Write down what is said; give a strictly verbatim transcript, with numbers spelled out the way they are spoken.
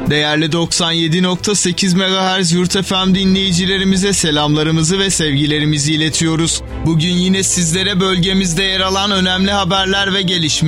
Değerli doksan yedi nokta sekiz megahertz Yurt F M dinleyicilerimize selamlarımızı ve sevgilerimizi iletiyoruz. Bugün yine sizlere bölgemizde yer alan önemli haberler ve gelişmeler